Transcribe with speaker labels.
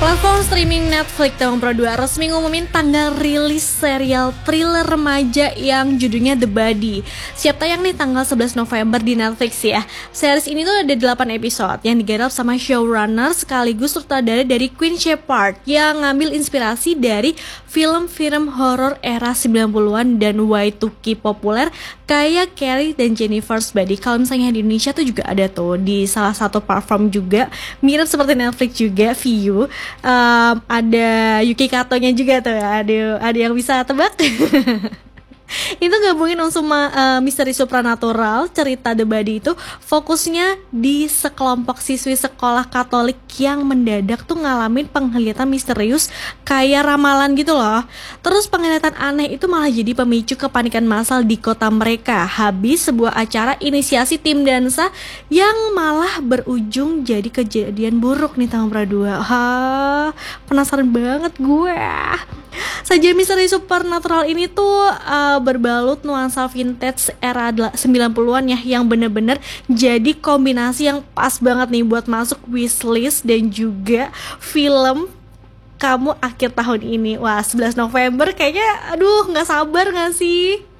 Speaker 1: Platform streaming Netflix tahun Pro 2 resmi ngumumin tanggal rilis serial thriller remaja yang judulnya The Buddy. Siap tayang nih tanggal 11 November di Netflix ya. Series ini tuh ada 8 episode yang digarap sama showrunner sekaligus sutradara dari Queen Shepard yang ngambil inspirasi dari film-film horor era 90-an dan Y2K populer kayak Carrie dan Jennifer's Body. Kalau misalnya di Indonesia tuh juga ada tuh di salah satu platform juga mirip seperti Netflix juga, Viu. Ada Yuki Kato-nya juga tuh. Ada yang bisa tebak? Itu gabungin unsur misteri supranatural. Cerita The Buddy itu fokusnya di sekelompok siswi sekolah Katolik yang mendadak tuh ngalamin penglihatan misterius kayak ramalan gitu loh. Terus penglihatan aneh itu malah jadi pemicu kepanikan massal di kota mereka. Habis sebuah acara inisiasi tim dansa yang malah berujung jadi kejadian buruk nih tahun Pro 2. Penasaran banget gue. Saja misteri supernatural ini tuh berbalut nuansa vintage era 90-an ya, yang bener-bener jadi kombinasi yang pas banget nih buat masuk wishlist dan juga film kamu akhir tahun ini. Wah, 11 November kayaknya aduh gak sabar gak sih?